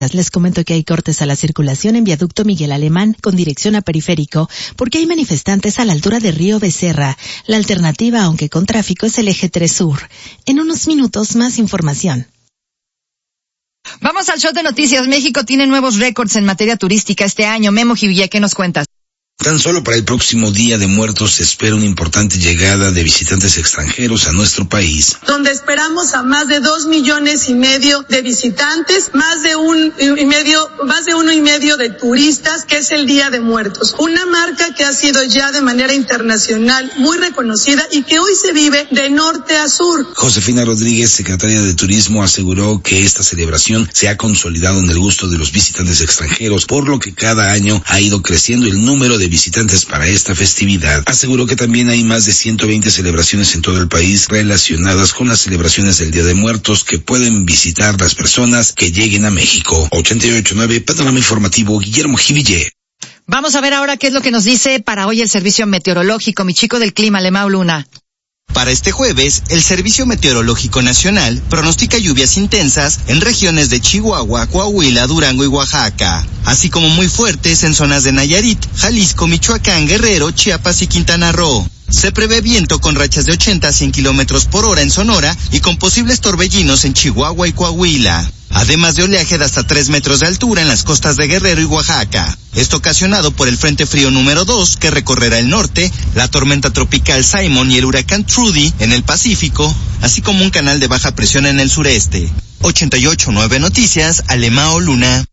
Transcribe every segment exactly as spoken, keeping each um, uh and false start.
Les comento que hay cortes a la circulación en Viaducto Miguel Alemán con dirección a Periférico porque hay manifestantes a la altura de Río Becerra. La alternativa, aunque con tráfico, es el eje tres Sur. En unos minutos, más información. Vamos al shot de noticias. México tiene nuevos récords en materia turística este año. Memo Jivilla, ¿qué nos cuentas? Tan solo para el próximo Día de Muertos se espera una importante llegada de visitantes extranjeros a nuestro país. Donde esperamos a más de dos millones y medio de visitantes, más de un y medio, más de uno y medio de turistas, que es el Día de Muertos. Una marca que ha sido ya de manera internacional muy reconocida y que hoy se vive de norte a sur. Josefina Rodríguez, secretaria de Turismo, aseguró que esta celebración se ha consolidado en el gusto de los visitantes extranjeros, por lo que cada año ha ido creciendo el número de visitantes para esta festividad. Aseguró que también hay más de ciento veinte celebraciones en todo el país relacionadas con las celebraciones del Día de Muertos que pueden visitar las personas que lleguen a México. ochenta y ocho punto nueve, Panorama Informativo, Guillermo Jiville. Vamos a ver ahora qué es lo que nos dice para hoy el Servicio Meteorológico, mi chico del clima, Lemao Luna. Para este jueves, el Servicio Meteorológico Nacional pronostica lluvias intensas en regiones de Chihuahua, Coahuila, Durango y Oaxaca, así como muy fuertes en zonas de Nayarit, Jalisco, Michoacán, Guerrero, Chiapas y Quintana Roo. Se prevé viento con rachas de ochenta a cien kilómetros por hora en Sonora y con posibles torbellinos en Chihuahua y Coahuila, además de oleaje de hasta tres metros de altura en las costas de Guerrero y Oaxaca. Esto ocasionado por el Frente Frío número dos que recorrerá el norte, la tormenta tropical Simon y el huracán Trudy en el Pacífico, así como un canal de baja presión en el sureste. ochenta y ocho punto nueve Noticias, Lemao Luna.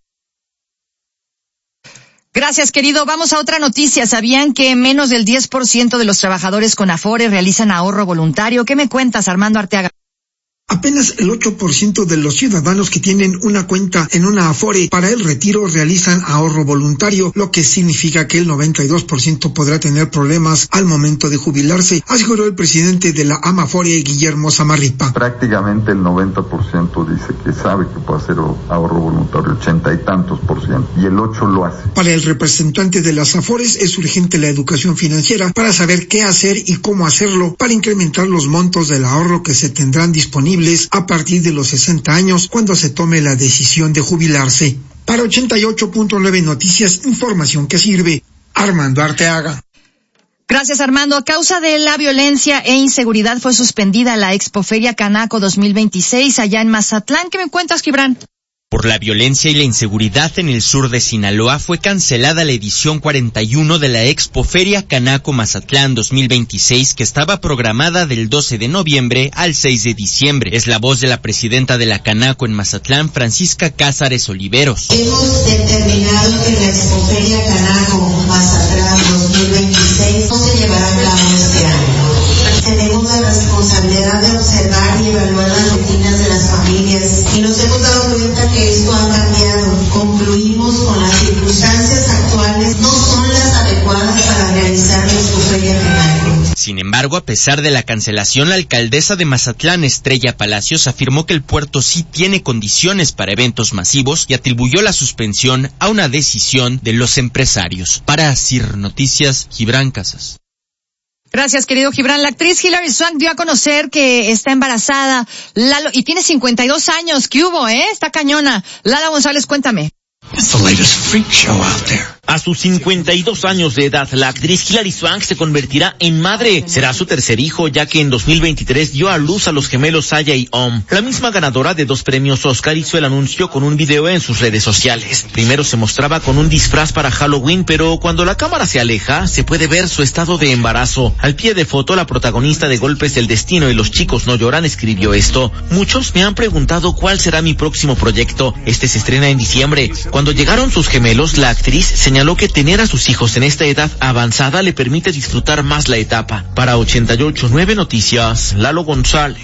Gracias, querido. Vamos a otra noticia. ¿Sabían que menos del diez por ciento de los trabajadores con Afore realizan ahorro voluntario? ¿Qué me cuentas, Armando Arteaga? Apenas el ocho por ciento de los ciudadanos que tienen una cuenta en una Afore para el retiro realizan ahorro voluntario, lo que significa que el noventa y dos por ciento podrá tener problemas al momento de jubilarse, aseguró el presidente de la Amafore, Guillermo Zamarripa. Prácticamente el noventa por ciento dice que sabe que puede hacer ahorro voluntario, ochenta y tantos por ciento, y el ocho lo hace. Para el representante de las Afores es urgente la educación financiera para saber qué hacer y cómo hacerlo para incrementar los montos del ahorro que se tendrán disponibles a partir de los sesenta años cuando se tome la decisión de jubilarse. Para ochenta y ocho punto nueve Noticias, información que sirve. Armando Arteaga. Gracias, Armando. A causa de la violencia e inseguridad fue suspendida la Expoferia Canaco dos mil veintiséis allá en Mazatlán. ¿Qué me cuentas, Gibran? Por la violencia y la inseguridad en el sur de Sinaloa fue cancelada la edición cuarenta y uno de la Expoferia Canaco Mazatlán dos mil veintiséis, que estaba programada del doce de noviembre al seis de diciembre. Es la voz de la presidenta de la Canaco en Mazatlán, Francisca Cázares Oliveros. Hemos determinado que la Expoferia Canaco Mazatlán dos mil veintiséis no se llevará a cabo este año. Tenemos la responsabilidad de observar y evaluar las rutinas de las familias y nos hemos dado cuenta que esto ha cambiado. Concluimos con las circunstancias actuales no son las adecuadas para realizar la Expoferia Canaco. Sin embargo, a pesar de la cancelación, la alcaldesa de Mazatlán, Estrella Palacios, afirmó que el puerto sí tiene condiciones para eventos masivos y atribuyó la suspensión a una decisión de los empresarios. Para Asir Noticias, Gibran Casas. Gracias, querido Gibran. La actriz Hilary Swank dio a conocer que está embarazada. Lalo, y tiene cincuenta y dos años. ¿Qué hubo, eh? Está cañona. Lala González, cuéntame. It's the latest freak show out there. A sus cincuenta y dos años de edad, la actriz Hilary Swank se convertirá en madre. Será su tercer hijo, ya que en dos mil veintitrés dio a luz a los gemelos Aya y Om. La misma ganadora de dos premios Oscar hizo el anuncio con un video en sus redes sociales. Primero se mostraba con un disfraz para Halloween, pero cuando la cámara se aleja, se puede ver su estado de embarazo. Al pie de foto, la protagonista de Golpes del Destino y Los chicos no lloran escribió esto: muchos me han preguntado cuál será mi próximo proyecto. Este se estrena en diciembre. Cuando llegaron sus gemelos, la actriz señaló que tener a sus hijos en esta edad avanzada le permite disfrutar más la etapa. Para ochenta y ocho punto nueve Noticias, Lalo González.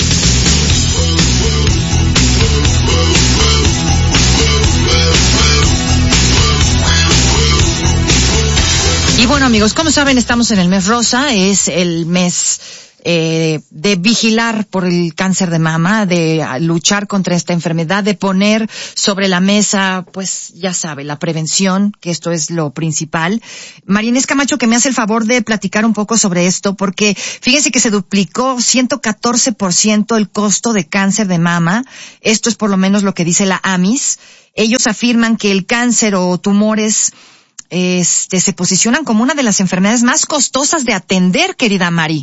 Y bueno, amigos, como saben, estamos en el mes rosa, es el mes Eh, de vigilar por el cáncer de mama, de luchar contra esta enfermedad, de poner sobre la mesa, pues ya sabe, la prevención, que esto es lo principal. María Inés Camacho, que me hace el favor de platicar un poco sobre esto, porque fíjense que se duplicó ciento catorce por ciento el costo de cáncer de mama. Esto es por lo menos lo que dice la A M I S. ellos afirman que el cáncer o tumores este se posicionan como una de las enfermedades más costosas de atender, querida Mari.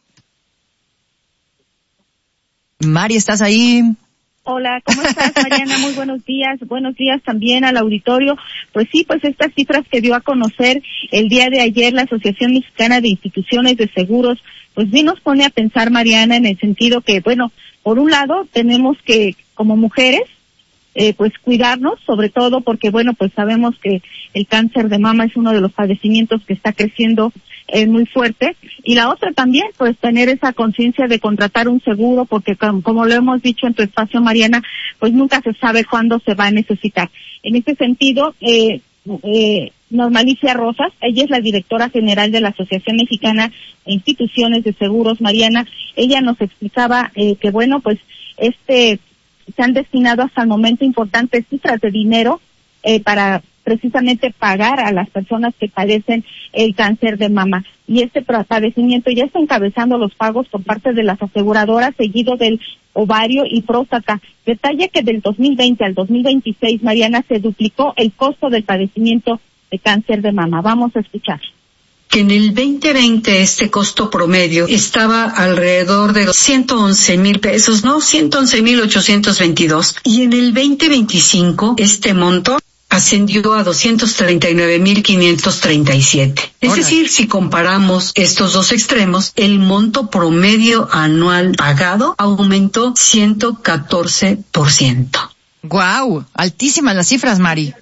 Mari, ¿estás ahí? Hola, ¿cómo estás, Mariana? Muy buenos días. Buenos días también al auditorio. Pues sí, pues estas cifras que dio a conocer el día de ayer la Asociación Mexicana de Instituciones de Seguros, pues sí nos pone a pensar, Mariana, en el sentido que, bueno, por un lado tenemos que, como mujeres, eh, pues cuidarnos, sobre todo porque, bueno, pues sabemos que el cáncer de mama es uno de los padecimientos que está creciendo eh, muy fuerte. Y la otra también, pues tener esa conciencia de contratar un seguro, porque como, como lo hemos dicho en tu espacio, Mariana, pues nunca se sabe cuándo se va a necesitar. En este sentido, eh, eh, Normalicia Rosas, ella es la directora general de la Asociación Mexicana de Instituciones de Seguros, Mariana, ella nos explicaba eh, que, bueno, pues este se han destinado hasta el momento importantes cifras de dinero eh, para precisamente pagar a las personas que padecen el cáncer de mama. Y este padecimiento ya está encabezando los pagos por parte de las aseguradoras, seguido del ovario y próstata. Detalle que del dos mil veinte al dos mil veintiséis, Mariana, se duplicó el costo del padecimiento de cáncer de mama. Vamos a escuchar. Que en el veinte veinte este costo promedio estaba alrededor de los ciento once mil pesos, ¿no? ciento once mil ochocientos veintidós. Y en el veinte veinticinco este monto ascendió a doscientos treinta y nueve mil quinientos treinta y siete. Es Hola. decir, si comparamos estos dos extremos, el monto promedio anual pagado aumentó ciento catorce por ciento. Guau, altísimas las cifras, Mari.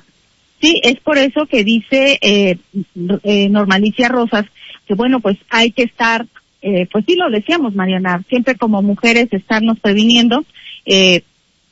Sí, es por eso que dice eh, eh, Normalicia Rosas que, bueno, pues hay que estar, eh, pues sí lo decíamos, Mariana, siempre como mujeres estarnos previniendo, eh,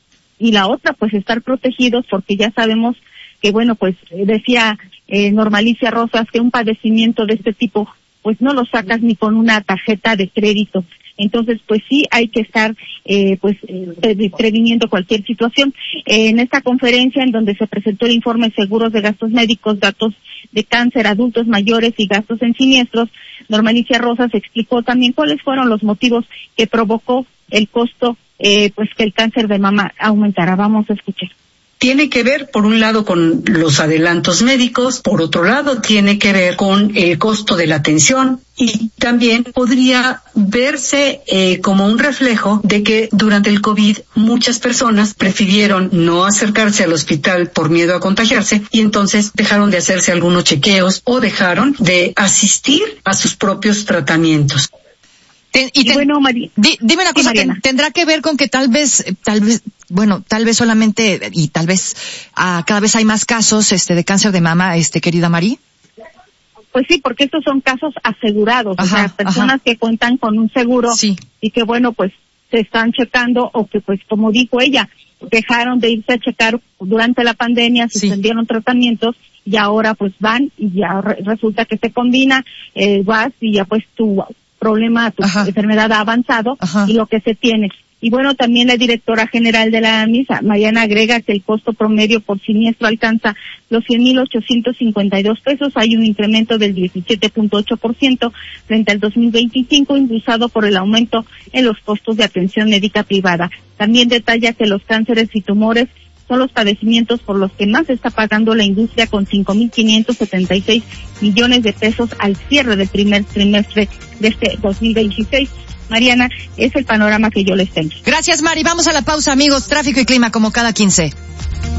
y la otra, pues estar protegidos, porque ya sabemos que, bueno, pues decía eh, Normalicia Rosas que un padecimiento de este tipo, pues no lo sacas ni con una tarjeta de crédito. Entonces, pues sí hay que estar, eh, pues, eh, previniendo cualquier situación. Eh, en esta conferencia en donde se presentó el informe Seguros de Gastos Médicos, Datos de Cáncer, Adultos Mayores y Gastos en Siniestros, Normalicia Rosas explicó también cuáles fueron los motivos que provocó el costo, eh, pues que el cáncer de mama aumentara. Vamos a escuchar. Tiene que ver, por un lado, con los adelantos médicos, por otro lado, tiene que ver con el costo de la atención y también podría verse eh, como un reflejo de que durante el COVID muchas personas prefirieron no acercarse al hospital por miedo a contagiarse y entonces dejaron de hacerse algunos chequeos o dejaron de asistir a sus propios tratamientos. Ten, y ten, y bueno, María, di, dime una cosa, ten, tendrá que ver con que tal vez, tal vez, bueno, tal vez solamente, y tal vez uh, cada vez hay más casos este de cáncer de mama, este querida Mari. Pues sí, porque estos son casos asegurados, ajá, o sea, personas ajá. que cuentan con un seguro sí. y que, bueno, pues se están checando o que, pues, como dijo ella, dejaron de irse a checar durante la pandemia, suspendieron sí. tratamientos y ahora pues van y ya re- resulta que se combina, eh, vas y ya pues tu problema, tu Ajá. enfermedad ha avanzado Ajá. y lo que se tiene. Y bueno, también la directora general de la MISA, Mariana, agrega que el costo promedio por siniestro alcanza los cien mil ochocientos cincuenta y dos pesos. Hay un incremento del diecisiete punto ocho por ciento frente al dos mil veinticinco, impulsado por el aumento en los costos de atención médica privada. También detalla que los cánceres y tumores son los padecimientos por los que más está pagando la industria, con cinco mil quinientos setenta y seis millones de pesos al cierre del primer trimestre de este dos mil veintiséis. Mariana, es el panorama que yo les tengo. Gracias, Mari. Vamos a la pausa, amigos. Tráfico y clima como cada quince.